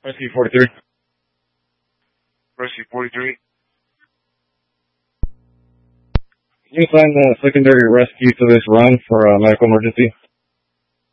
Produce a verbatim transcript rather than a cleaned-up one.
Rescue forty-three. Rescue forty-three. Can you find the secondary rescue to this run for a medical emergency?